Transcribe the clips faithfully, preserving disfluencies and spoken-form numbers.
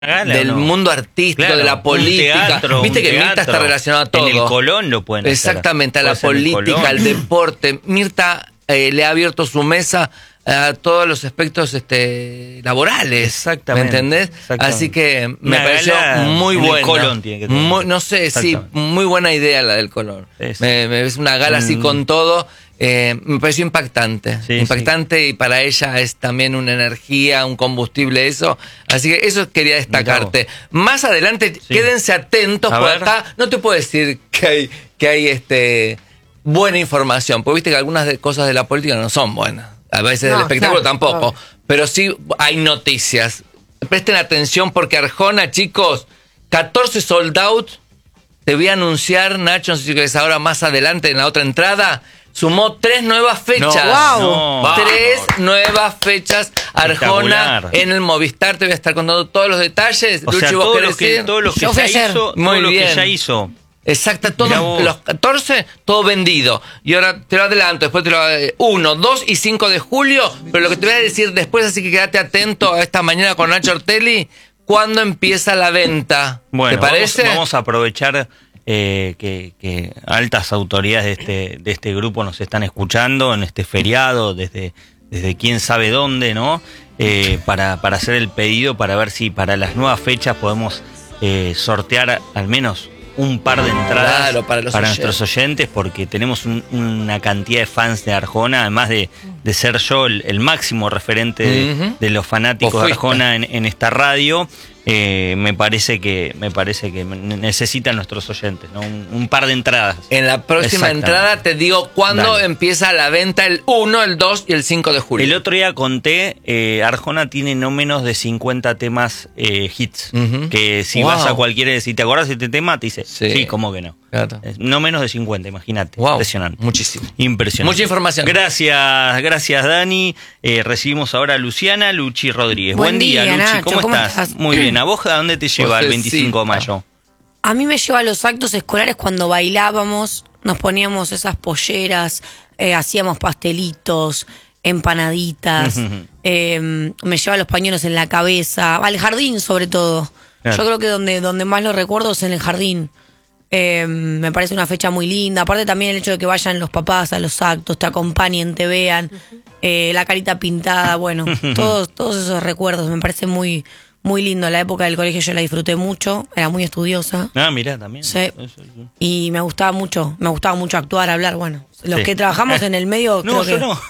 Gala, del no. mundo artístico, Claro, de la política. teatro, Viste que teatro. Mirta está relacionada a todo. En el Colón lo pueden hacer. Exactamente, a la Puede ser en el política, Colón. al deporte. Mirta eh, le ha abierto su mesa a todos los aspectos este, laborales. Exactamente, ¿Me entendés? exactamente. Así que me Una pareció gala muy en el buena. Colón tiene que tener. Muy- no sé, sí, muy buena idea la del Colón. Es, Me, me ves una gala así Mm. con todo. Eh, me pareció impactante. Sí, impactante sí. Y para ella es también una energía, un combustible, eso. Así que eso quería destacarte. Más adelante, Sí. quédense atentos A por ver. acá. No te puedo decir que hay, que hay este, buena información, porque viste que algunas de, cosas de la política no son buenas. A veces No, del espectáculo claro, tampoco. claro. Pero sí hay noticias. Presten atención porque Arjona, chicos, catorce sold out. Te voy a anunciar, Nacho, no sé si querés ahora más adelante en la otra entrada. Sumó tres nuevas fechas. No, no. Tres nuevas fechas. Arjona Espectacular. en el Movistar. Te voy a estar contando todos los detalles. O sea, Luchi, ¿vos todo querés lo que, decir? todo lo que Yo fui ya ayer. hizo, Muy todo lo bien. que ya hizo. Exacto, todos Mirá vos. los catorce, todo vendido. Y ahora te lo adelanto, después te lo uno, dos y cinco de julio. Pero lo que te voy a decir después, así que quédate atento a esta mañana con Nacho Ortelli, ¿cuándo empieza la venta? Bueno, ¿Te parece? Vamos, vamos a aprovechar eh, que, que altas autoridades de este, de este grupo nos están escuchando en este feriado, desde, desde quién sabe dónde, ¿no? Eh, para, para hacer el pedido, para ver si para las nuevas fechas podemos eh, sortear al menos un par de entradas Claro, para los oyentes. nuestros oyentes, porque tenemos un- una cantidad de fans de Arjona, además de, de ser yo el, el máximo referente de, Ujú. de los fanáticos Vos de fuiste. Arjona en, en esta radio. Eh, me parece que me parece que necesitan nuestros oyentes, ¿no? Un, un par de entradas. En la próxima Exactamente. entrada te digo cuándo Dale. empieza la venta, el uno, el dos y el cinco de julio. El otro día conté, eh, Arjona tiene no menos de cincuenta temas eh, hits. Ujú. Que si Wow. vas a cualquiera, si te acordás de este tema, te dice, Sí. sí, ¿cómo que no? Claro. Eh, No menos de cincuenta, imagínate. Wow, Impresionante. muchísimo. Impresionante. Mucha información. Gracias, gracias Dani. Eh, recibimos ahora a Luciana Luchi Rodríguez. Buen Buen, día, día, Luchi. Nacho, ¿Cómo, ¿cómo estás? estás? Muy bien. ¿A vos a dónde te lleva el veinticinco de mayo? A mí me lleva a los actos escolares cuando bailábamos, nos poníamos esas polleras, eh, hacíamos pastelitos, empanaditas, Ujú. eh, me lleva los pañuelos en la cabeza, al jardín sobre todo. Claro. Yo creo que donde, donde más lo recuerdo es en el jardín. Eh, me parece una fecha muy linda. Aparte también el hecho de que vayan los papás a los actos, te acompañen, te vean, eh, la carita pintada, bueno, todos, todos esos recuerdos. Me parece muy, muy lindo. La época del colegio yo la disfruté mucho, era muy estudiosa. Ah, mirá, también. Sí. Eso, eso. Y me gustaba mucho, me gustaba mucho actuar, hablar, bueno. Los Sí. que trabajamos en el medio, No, creo yo que... no.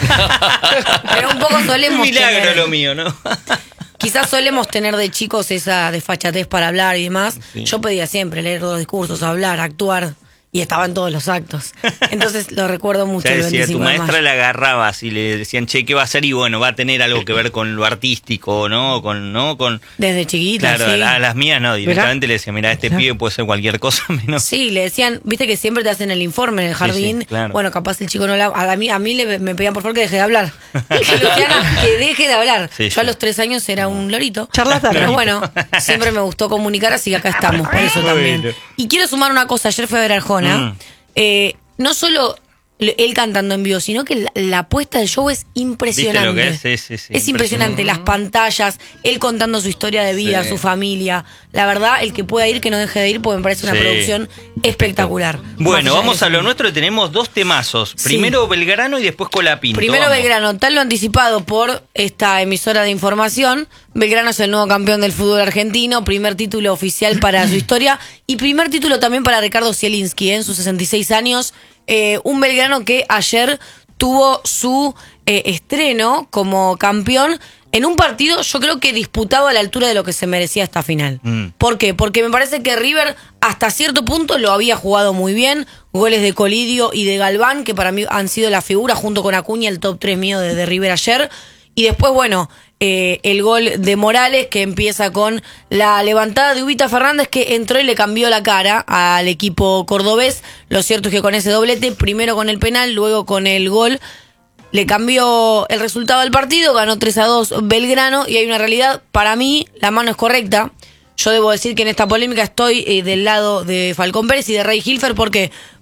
Pero un poco solemos Un milagro tener- lo mío, ¿no? Quizás solemos tener de chicos esa desfachatez para hablar y demás. Sí. Yo pedía siempre leer los discursos, hablar, actuar. Y estaba en todos los actos. Entonces lo recuerdo O mucho. sea, el decía, tu veinticinco de maestra mayo. la agarrabas y le decían, che, ¿qué va a hacer? Y bueno, va a tener algo que ver con lo artístico, ¿no? Con, ¿no? Con, Desde chiquita, claro, sí. a las mías no, directamente le decía, mira, este Mirá. pibe puede ser cualquier cosa menos. Sí, le decían, viste que siempre te hacen el informe en el jardín. sí, claro. Bueno, capaz el chico no la... A mí, a mí le, me pedían por favor que deje de hablar. Que Luciana, que deje de hablar. Sí, Yo sí. a los tres años era un lorito. Charlatán. Pero bueno, siempre me gustó comunicar, así que acá estamos, por eso también. Bueno. Y quiero sumar una cosa, ayer fui a ver a Arjona. Mm. Eh, no solo él cantando en vivo, sino que la, la puesta del show es impresionante. ¿Viste lo que es? Sí, sí, sí, es impresionante, las pantallas, él contando su historia de vida, Sí. su familia. La verdad, el que pueda ir, que no deje de ir, porque me parece una Sí. producción espectacular. Bueno, Más allá vamos de a lo eso. nuestro, tenemos dos temazos. Sí. Primero Belgrano y después Colapinto. Primero Vamos. Belgrano, tal lo anticipado por esta emisora de información. Belgrano es el nuevo campeón del fútbol argentino, primer título oficial para su historia y primer título también para Ricardo Zielinski, ¿eh? En sus sesenta y seis años. Eh, un Belgrano que ayer tuvo su eh, estreno como campeón en un partido, yo creo que disputado a la altura de lo que se merecía esta final. Mm. ¿Por qué? Porque me parece que River hasta cierto punto lo había jugado muy bien. Goles de Colidio y de Galván, que para mí han sido la figura, junto con Acuña, el top tres mío de, de River ayer. Y después, bueno, eh, el gol de Morales, que empieza con la levantada de Ubita Fernández, que entró y le cambió la cara al equipo cordobés. Lo cierto es que con ese doblete, primero con el penal, luego con el gol, le cambió el resultado del partido, ganó tres a dos Belgrano, y hay una realidad, para mí, la mano es correcta. Yo debo decir que en esta polémica estoy eh, del lado de Falcón Pérez y de Rey Hilfer, ¿por qué?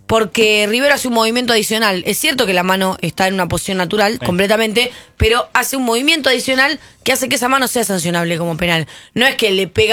porque River hace un movimiento adicional. Es cierto que la mano está en una posición natural, sí, completamente, pero hace un movimiento adicional que hace que esa mano sea sancionable como penal. No es que le pega